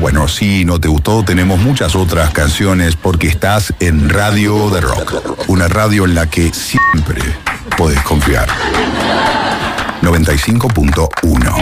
bueno, si no te gustó, tenemos muchas otras canciones porque estás en Radio de Rock. Una radio en la que siempre podés confiar. 95.1.